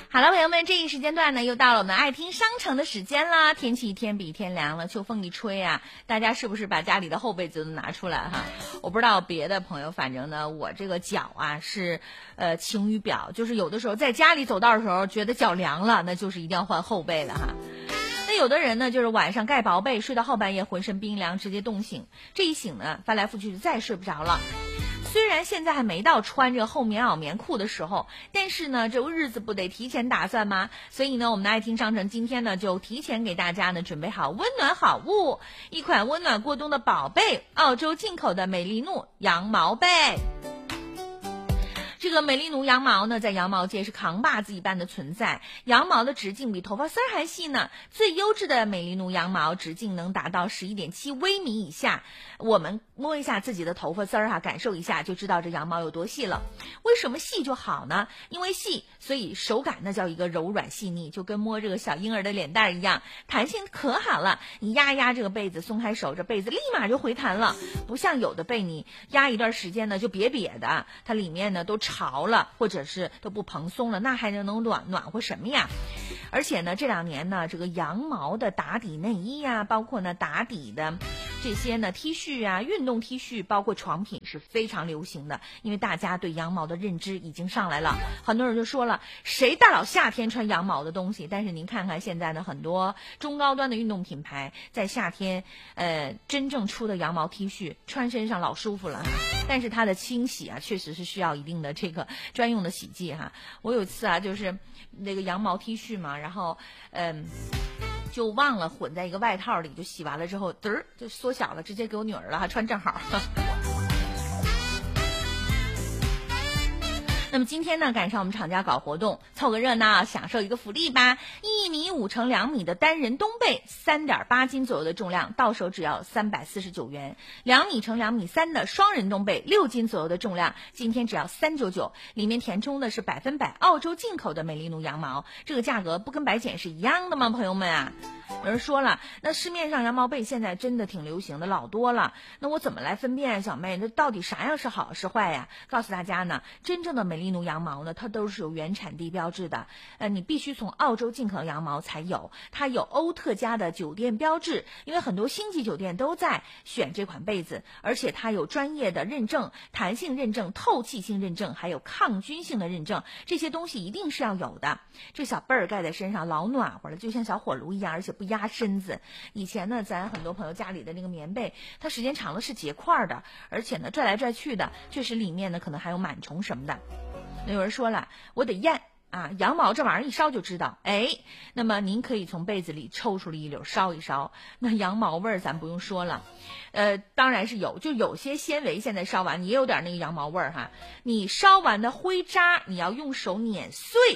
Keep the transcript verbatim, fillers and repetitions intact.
好了，朋友们，这一时间段呢，又到了我们爱听商城的时间啦。天气一天比一天凉了，秋风一吹啊，大家是不是把家里的厚被子都拿出来哈？我不知道别的朋友，反正呢，我这个脚啊是呃晴雨表，就是有的时候在家里走道的时候觉得脚凉了，那就是一定要换厚被了哈。那有的人呢，就是晚上盖薄被，睡到后半夜浑身冰凉，直接冻醒，这一醒呢，翻来覆去就再也睡不着了。虽然现在还没到穿这个厚棉袄棉裤的时候，但是呢，这日子不得提前打算吗？所以呢，我们的爱听商城今天呢，就提前给大家呢准备好温暖好物，一款温暖过冬的宝贝，澳洲进口的美丽奴羊毛被。这个美丽奴羊毛呢，在羊毛界是扛把子一般的存在，羊毛的直径比头发丝儿还细呢。最优质的美丽奴羊毛直径能达到 十一点七微米以下，我们摸一下自己的头发丝儿哈，感受一下就知道这羊毛有多细了。为什么细就好呢？因为细，所以手感呢叫一个柔软细腻，就跟摸这个小婴儿的脸蛋一样，弹性可好了。你压一压这个被子，松开手，这被子立马就回弹了。不像有的被你压一段时间呢就瘪瘪的，它里面呢都潮了，或者是都不蓬松了，那还能能暖暖和什么呀？而且呢，这两年呢，这个羊毛的打底内衣呀、啊，包括呢打底的这些呢 T 恤啊，运动 T 恤，包括床品是非常流行的，因为大家对羊毛的认知已经上来了。很多人就说了，谁大老夏天穿羊毛的东西？但是您看看现在呢，很多中高端的运动品牌在夏天，呃，真正出的羊毛 T 恤穿身上老舒服了，但是它的清洗啊，确实是需要一定的这个专用的洗剂哈。我有一次啊，就是那个羊毛 T 恤嘛，然后嗯。就忘了混在一个外套里，就洗完了之后，嘚儿就缩小了，直接给我女儿了，还穿正好。那么今天呢，赶上我们厂家搞活动，凑个热闹，享受一个福利吧！一米五乘两米的单人冬被，三点八斤左右的重量，到手只要三百四十九元；两米乘两米三的双人冬被，六斤左右的重量，今天只要三九九。里面填充的是百分百澳洲进口的美丽奴羊毛，这个价格不跟白捡是一样的吗？朋友们啊！有人说了，那市面上羊毛被现在真的挺流行的，老多了。那我怎么来分辨，小妹，那到底啥样是好是坏呀？告诉大家呢，真正的美丽奴羊毛呢，它都是有原产地标志的，呃，你必须从澳洲进口羊毛才有，它有欧特家的酒店标志，因为很多星级酒店都在选这款被子，而且它有专业的认证，弹性认证、透气性认证，还有抗菌性的认证，这些东西一定是要有的。这小被儿盖在身上老暖和了，就像小火炉一样，而且不压身子。以前呢，咱很多朋友家里的那个棉被，它时间长了是结块的，而且呢拽来拽去的，确实里面呢可能还有螨虫什么的。有人说了，我得验啊，羊毛这玩意儿一烧就知道。哎，那么您可以从被子里抽出了一绺烧一烧，那羊毛味儿咱不用说了，呃，当然是有，就有些纤维现在烧完也有点那个羊毛味儿哈。你烧完的灰渣，你要用手碾碎，